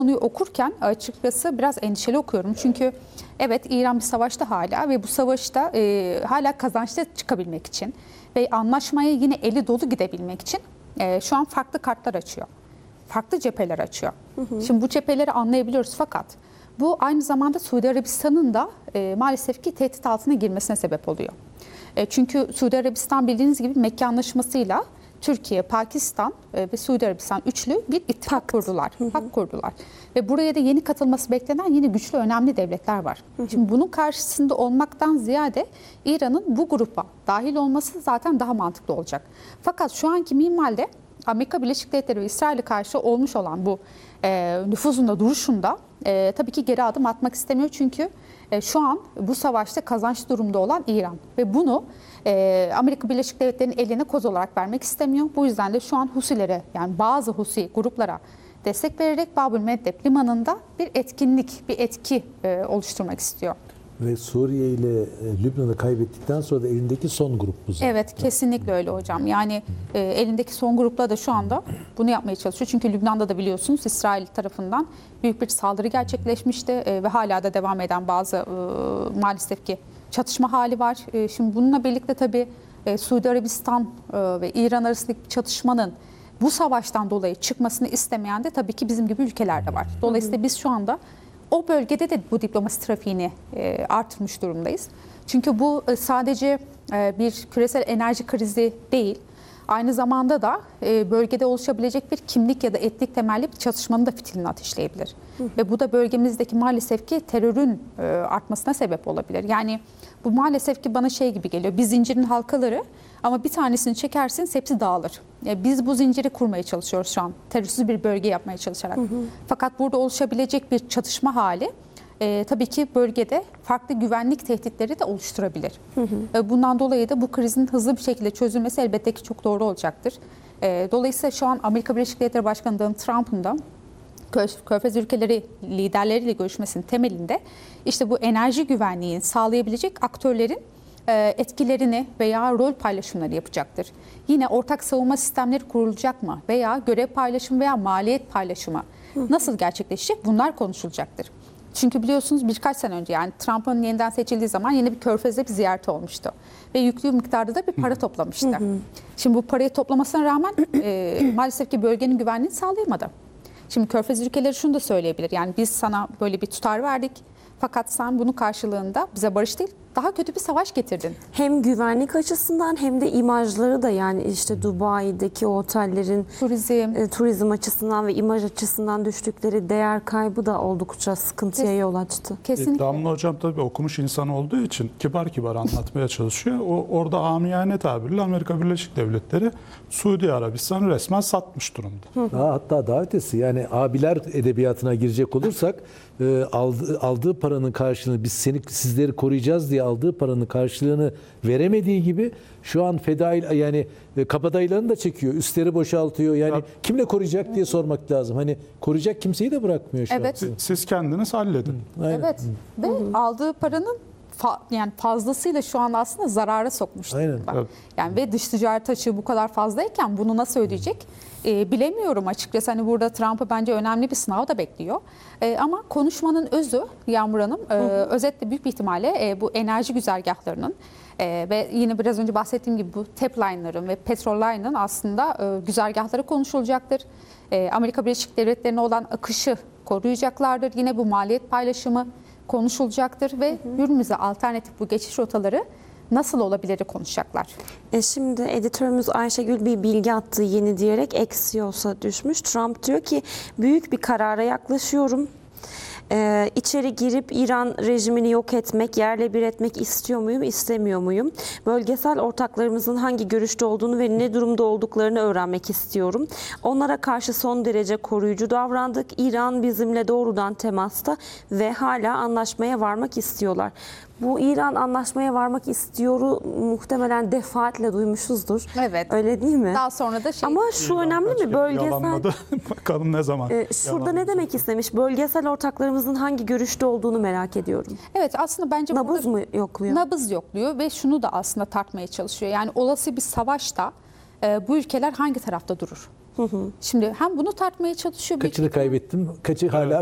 konuyu okurken açıkçası biraz endişeli okuyorum. Çünkü evet, İran bir savaşta hala ve bu savaşta hala kazançlı çıkabilmek için ve anlaşmaya yine eli dolu gidebilmek için şu an farklı kartlar açıyor. Farklı cepheler açıyor. Şimdi bu cepheleri anlayabiliyoruz, fakat bu aynı zamanda Suudi Arabistan'ın da maalesef ki tehdit altına girmesine sebep oluyor. Çünkü Suudi Arabistan bildiğiniz gibi Mekke Anlaşması'yla Türkiye, Pakistan ve Suudi Arabistan üçlü bir ittifak kurdular. Pakt kurdular. Ve buraya da yeni katılması beklenen yeni güçlü, önemli devletler var. Şimdi bunun karşısında olmaktan ziyade İran'ın bu grupa dahil olması zaten daha mantıklı olacak. Fakat şu anki minvalde Amerika Birleşik Devletleri ve İsrail'e karşı olmuş olan bu nüfuzunda, duruşunda tabii ki geri adım atmak istemiyor. Çünkü şu an bu savaşta kazançlı durumda olan İran ve bunu Amerika Birleşik Devletleri'nin eline koz olarak vermek istemiyor. Bu yüzden de şu an Husilere, yani bazı Husi gruplara destek vererek Bab-ül Mandeb limanında bir etki oluşturmak istiyor. Ve Suriye ile Lübnan'ı kaybettikten sonra da elindeki son grup bu zaten. Evet, kesinlikle öyle hocam. Yani elindeki son grupla da şu anda bunu yapmaya çalışıyor. Çünkü Lübnan'da da biliyorsunuz İsrail tarafından büyük bir saldırı gerçekleşmişti ve hala da devam eden bazı maalesef ki çatışma hali var. Şimdi bununla birlikte tabii Suudi Arabistan ve İran arasındaki çatışmanın bu savaştan dolayı çıkmasını istemeyen de tabii ki bizim gibi ülkeler de var. Dolayısıyla biz şu anda o bölgede de bu diplomasi trafiğini artırmış durumdayız. Çünkü bu sadece bir küresel enerji krizi değil, aynı zamanda da bölgede oluşabilecek bir kimlik ya da etnik temelli bir çatışmanın da fitilini ateşleyebilir. Ve bu da bölgemizdeki maalesef ki terörün artmasına sebep olabilir. Yani bu maalesef ki bana şey gibi geliyor, bir zincirin halkaları ama bir tanesini çekersiniz hepsi dağılır. Biz bu zinciri kurmaya çalışıyoruz şu an, terörsüz bir bölge yapmaya çalışarak. Fakat burada oluşabilecek bir çatışma hali tabii ki bölgede farklı güvenlik tehditleri de oluşturabilir. Bundan dolayı da bu krizin hızlı bir şekilde çözülmesi elbette ki çok doğru olacaktır. Dolayısıyla şu an Amerika Birleşik Devletleri Başkanı Donald Trump'ın da Körfez ülkeleri liderleriyle görüşmesinin temelinde işte bu enerji güvenliğini sağlayabilecek aktörlerin etkilerini veya rol paylaşımları yapacaktır. Yine ortak savunma sistemleri kurulacak mı veya görev paylaşımı veya maliyet paylaşımı nasıl gerçekleşecek, bunlar konuşulacaktır. Çünkü biliyorsunuz birkaç sene önce, yani Trump'ın yeniden seçildiği zaman yine bir Körfez'de bir ziyareti olmuştu. Ve yüklü miktarda da bir para toplamıştı. Şimdi bu parayı toplamasına rağmen maalesef ki bölgenin güvenliğini sağlayamadı. Şimdi Körfez ülkeleri şunu da söyleyebilir. Yani biz sana böyle bir tutar verdik, fakat sen bunun karşılığında bize barış değil, daha kötü bir savaş getirdin. Hem güvenlik açısından hem de imajları da, yani işte Dubai'deki otellerin turizm açısından ve imaj açısından düştükleri değer kaybı da oldukça sıkıntıya yol açtı. Kesinlikle. Damla Hocam tabii okumuş insan olduğu için kibar kibar anlatmaya çalışıyor. Orada amiyane tabirle Amerika Birleşik Devletleri Suudi Arabistan'ı resmen satmış durumda. Hatta daha ötesi, yani abiler edebiyatına girecek olursak aldığı paranın karşılığını, biz sizleri koruyacağız diye aldığı paranın karşılığını veremediği gibi şu an yani kabadayılarını da çekiyor, üstleri boşaltıyor. Yani kimle koruyacak diye sormak lazım. Hani koruyacak kimseyi de bırakmıyor şu an. Siz kendiniz halledin. Evet. Ve aldığı paranın yani fazlasıyla şu an aslında zarara sokmuş. Aynen. Evet. Yani ve dış ticaret açığı bu kadar fazlayken bunu nasıl ödeyecek? Bilemiyorum açıkçası. Hani burada Trump'ı bence önemli bir sınav da bekliyor. Ama konuşmanın özü Yağmur Hanım, özetle büyük bir ihtimalle bu enerji güzergahlarının ve yine biraz önce bahsettiğim gibi bu tapline'ların ve petrol line'ın aslında güzergahları konuşulacaktır. Amerika Birleşik Devletleri'ne olan akışı koruyacaklardır. Yine bu maliyet paylaşımı konuşulacaktır ve Hürmüz'e alternatif bu geçiş rotaları nasıl olabilir'i konuşacaklar. Şimdi editörümüz Ayşegül bir bilgi attı yeni diyerek Axios'a düşmüş. Trump diyor ki büyük bir karara yaklaşıyorum. İçeri girip İran rejimini yok etmek, yerle bir etmek istiyor muyum, istemiyor muyum? Bölgesel ortaklarımızın hangi görüşte olduğunu ve ne durumda olduklarını öğrenmek istiyorum. Onlara karşı son derece koruyucu davrandık. İran bizimle doğrudan temasta ve hala anlaşmaya varmak istiyorlar. Bu İran anlaşmaya varmak istiyoru muhtemelen defaatle duymuşuzdur. Evet. Öyle değil mi? Daha sonra da Ama şu önemli mi? Bölgesel... Bakalım ne zaman. Şurada ne demek istemiş? Bölgesel ortaklarımızın hangi görüşte olduğunu merak ediyorum. Evet, aslında bence nabız mı yokluyor? Nabız yokluyor ve şunu da aslında tartmaya çalışıyor. Yani olası bir savaşta bu ülkeler hangi tarafta durur? Şimdi hem bunu tartmaya çalışıyor. Kaçını kaybettim, kaçı hala